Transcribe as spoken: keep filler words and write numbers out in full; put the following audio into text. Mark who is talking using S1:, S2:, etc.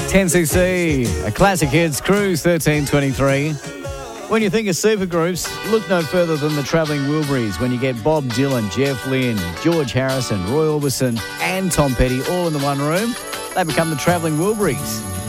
S1: ten C C, a classic hits, Cruise thirteen twenty-three. When you think of supergroups, look no further than the Travelling Wilburys when you get Bob Dylan, Jeff Lynne, George Harrison, Roy Orbison and Tom Petty all in the one room. They become the Travelling Wilburys.